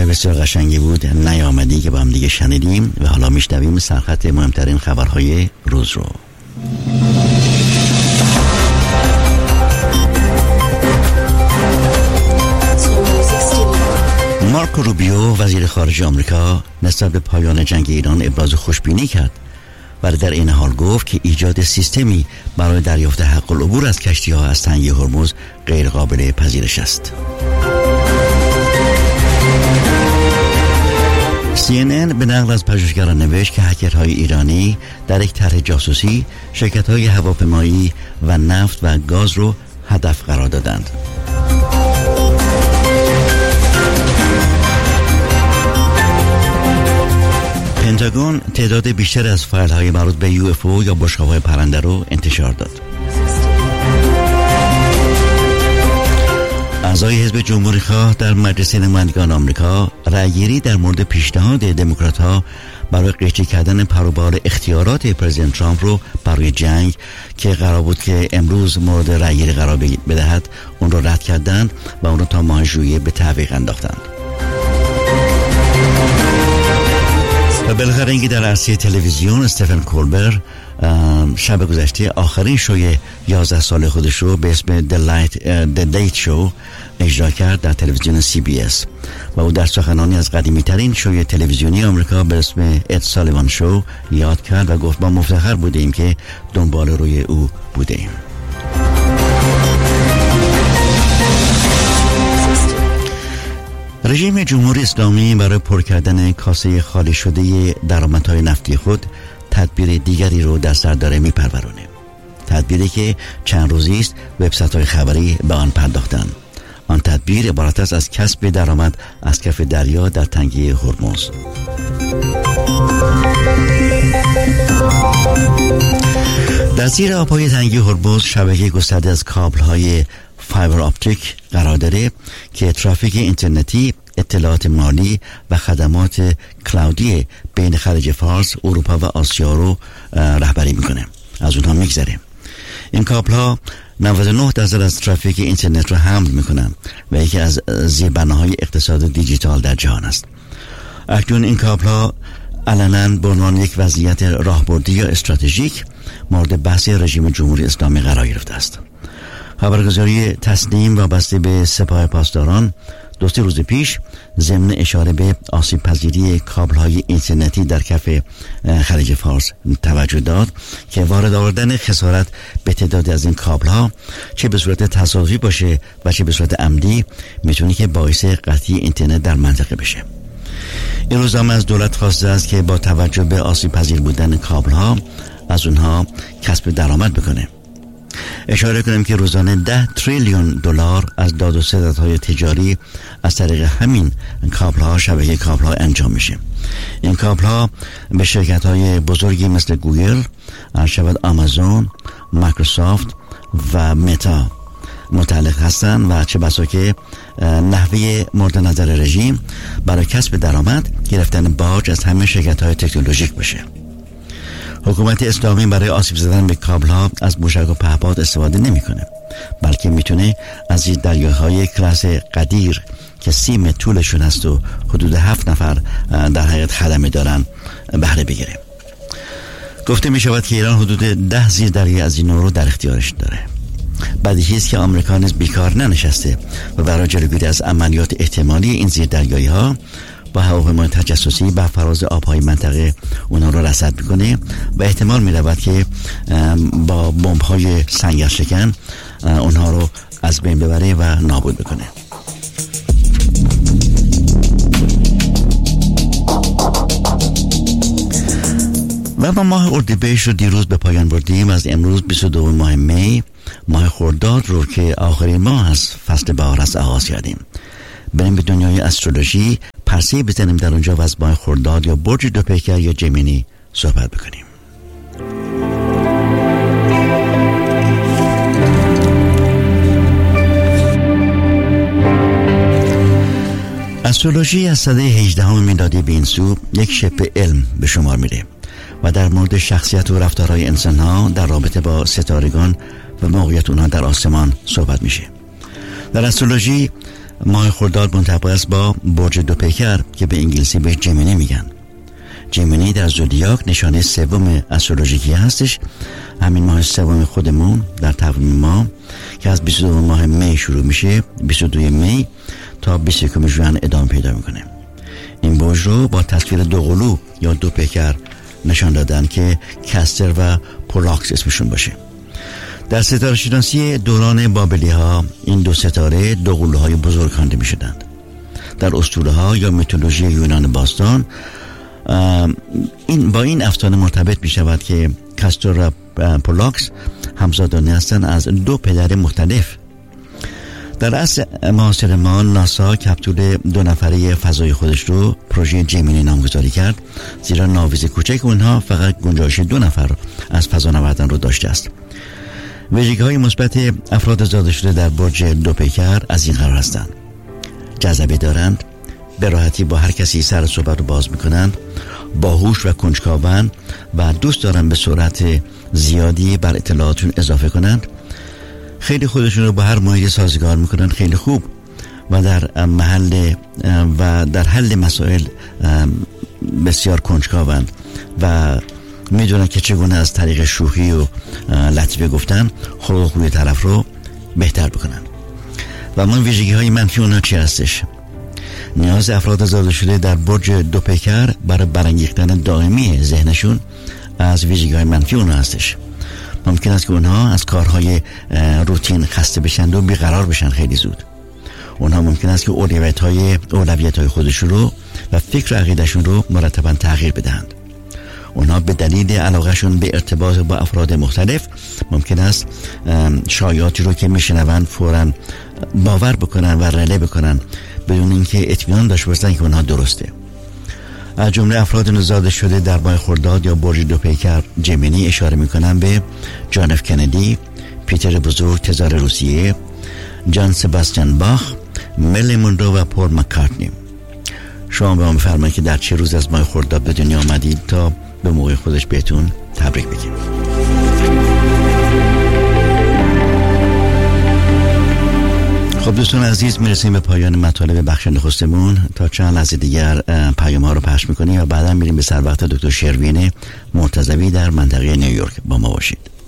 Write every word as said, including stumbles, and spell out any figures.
شب بسیار قشنگی بود، نیامدی که با هم دیگه شنیدیم و حالا میشنویم سرخط مهمترین خبرهای روز رو. مارکو روبیو وزیر خارجه آمریکا نسبت به پایان جنگ ایران ابراز خوشبینی کرد ولی در این حال گفت که ایجاد سیستمی برای دریافت حق العبور از کشتی‌ها از تنگه هرمز غیر قابل پذیرش است. سی ان ان به نقل از پژوهشگران نوشت که هکرهای ایرانی در یک طرح جاسوسی شرکت‌های هواپیمایی و نفت و گاز رو هدف قرار دادند. پنتاگون تعداد بیشتر از فایل‌های مربوط به یو اف او یا بشقاب‌های پرنده رو انتشار داد. اعضای حزب جمهوری‌خواه در مجلس نمایندگان آمریکا رأی‌گیری در مورد پیشنهاد دموکرات‌ها برای قطعی کردن پروبال اختیارات پرزیدنت ترامپ رو برای جنگ که قرار بود که امروز مورد رأی‌گیری قرار بدهد اون رو رد کردند و اون رو تا ماه ژوئیه به تعویق انداختند. و بالاخره اینکه در عرصه تلویزیون استفن کولبر شب گذشته آخرین شوی یازده ساله خودش رو به اسم The Light, The Date Show اجرا کرد در تلویزیون سی بی اس و او در سخنانی از قدیمی ترین شوی تلویزیونی آمریکا به اسم اد سالیوان شو یاد کرد و گفت ما مفتخر بودیم که دنبال روی او بودیم. رژیم جمهوری اسلامی برای پر کردن کاسه خالی شده درآمدهای نفتی خود تدبیر دیگری رو در سر داره میپرورونه. تدبیری که چند روزی است وبسایت‌های خبری به آن پرداختن. آن تدبیر عبارت است از کسب درآمد از کف دریا در تنگه هرمز. در زیر آب‌های تنگه هرمز شبکه گسترده از کابل‌های فایبر اپتیک قرار داره که ترافیک اینترنتی، اطلاعات مالی و خدمات کلاودی بین خلیج فارس، اروپا و آسیا رو رهبری میکنه. از اونها میگذره. این کابل ها نود و نه درصد از ترافیک اینترنت رو حمل میکنن و یکی از زیربناهای اقتصاد دیجیتال در جهان است. اکنون این کابل ها علنا به عنوان یک وضعیت راهبردی یا استراتژیک مورد بحث رژیم جمهوری اسلامی قرار گرفته است. خبرگزاری تسنیم وابسته به سپاه پاسداران دو سه روز پیش ضمن اشاره به آسیب پذیری کابل‌های اینترنتی در کف خلیج فارس توجه داد که وارد آوردن خسارت به تعدادی از این کابل‌ها چه به صورت تصادفی باشه و چه به صورت عمدی میتونه که باعث قطعی اینترنت در منطقه بشه. این روز هم از دولت خواسته است که با توجه به آسیب پذیر بودن کابل‌ها از اونها کسب درآمد بکنه. اشاره کنیم که روزانه ده تریلیون دلار از داد و ستدهای تجاری از طریق همین کابل‌ها، شبکه کابل‌ها انجام میشه. این کابل‌ها به شرکت‌های بزرگی مثل گوگل، شبکه آمازون، مایکروسافت و متا متعلق هستند و چه بسا که نحوه مورد نظر رژیم برای کسب درآمد گرفتن باج از همین شرکت‌های تکنولوژیک باشه. حکومت اسلامی برای آسیب زدن به کابل‌ها از موشک و پهپاد استفاده نمی‌کنه، بلکه میتونه از این دریاهای کلاس قدیر که سی متر طولشون هست و حدود هفت نفر در حقیقت خدمه دارن بهره بگیره. گفته می شود که ایران حدود ده زیر دریای از این نوع رو در اختیارش داره. بدیهی است که آمریکا نیز بیکار ننشسته و برای جلوگیری از عملیات احتمالی این زیر دریایی ها با هواپیمای تجسسی بر فراز آبهای منطقه اونا رو رصد میکنه و احتمال میرود که با بمب‌های سنگر شکن اونها رو از بین ببره و نابود بکنه. و ما ماه اردیبهشت رو دیروز به پایان بردیم. از امروز بیست و دو ماه می، ماه خرداد رو که آخرین ماه از فصل بهار است آغاز کردیم. بریم به دنیای استرولوژی پرسه بزنیم در اونجا و از ماه خرداد یا برج دو پیکر یا جمینی صحبت بکنیم. استرولوژی از سده هجدهم میلادی به این سو یک شبه علم به شمار میره و در مورد شخصیت و رفتارهای انسان‌ها در رابطه با ستارگان و موقعیت اونها در آسمان صحبت میشه. در استرولوژی ماه خرداد منطبق است با برج دو پیکر که به انگلیسی بهش جمینی میگن. جمینی در زودیاک نشانه سوم استرولوژیکی هستش. همین ماه سوم خودمون در تقویم ما که از بیست و دو ماه می شروع میشه، بیست و دو می تا بیست و یک ژوئن ادامه پیدا میکنه. این برج رو با تصویر دو قلو یا دو پیکر نشان دادن که کستر و پولاکس اسمشون باشه. در ستاره شناسی دوران بابلی ها این دو ستاره دو قلوهای بزرگ خوانده می شدند. در اسطوره ها یا میتولوژی یونان باستان این با این افسانه مرتبط می شود که کاستور و پولاکس همزادانه هستند از دو پدر مختلف. در عصر معاصر ما ناسا کپسول دو نفره فضای خودش رو پروژه جمینی نامگذاری کرد، زیرا ناویز کوچک اونها فقط گنجایش دو نفر از فضا نوردن رو داشته است. ویژگی‌های مثبت افراد زاده شده در برج دو پیکر از این قرار هستند: جذبه دارند، به راحتی با هر کسی سر صحبت رو باز میکنند، باهوش و کنجکاوند و دوست دارن به سرعت زیادی بر اطلاعاتشون اضافه کنند، خیلی خودشون رو با هر محیط سازگار میکنن خیلی خوب و در محل و در حل مسائل بسیار کنجکاوند و میدونن که چگونه از طریق شوخی و لطیفه گفتن خلق و خوی طرف رو بهتر بکنن. و من ویژگی های منفی اونها چی هستش؟ نیاز افراد زاده شده در برج دو پیکر برای برانگیختن دائمی ذهنشون از ویژگی های منفی اونها هستش. ممکن است که اونها از کارهای روتین خسته بشن و بیقرار بشن خیلی زود. اونها ممکن است که اولویت های اولویت های خودشون رو و فکر و عقیدهشون رو مرتبا تغییر بدهند. اونها به دلیل علاقهشون به ارتباط با افراد مختلف ممکن است شایعاتی رو که میشنوند فوراً باور بکنن و رله بکنن بدون اینکه اطمینان داشته باشن که اونها درسته. از جمله افراد زاده شده در ماه خرداد یا برج دو پیکر جمینی اشاره میکنن به جان اف کندی، پیتر بزرگ تزار روسیه، جان سباستیان باخ، مریلین مونرو و پول مکارتنی. شما به ما بفرمایید که در چه روز از ماه خرداد به دنیا آمدید تا به موقع خودش بهتون تبریک بگیم. خب دوستان عزیز، میرسیم به پایان مطالب بخش نخستمون. تا چند لحظه دیگر پیام ها رو پخش میکنیم و بعدا میریم به سر وقت دکتر شروین مرتضوی در منطقه نیویورک. با ما باشید.